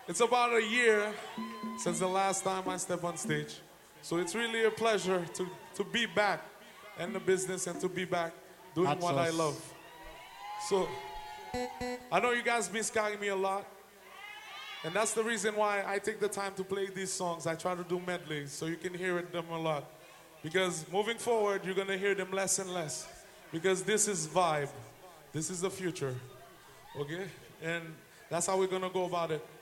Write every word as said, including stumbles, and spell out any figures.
It's about a year since the last time I stepped on stage. So it's really a pleasure to, to be back in the business and to be back doing Hot what I sauce. love. So I know you guys miss Skying me a lot. And that's the reason why I take the time to play these songs. I try to do medleys so you can hear it them a lot. Because moving forward, you're gonna hear them less and less. Because this is vibe. This is the future. Okay? And that's how we're gonna go about it.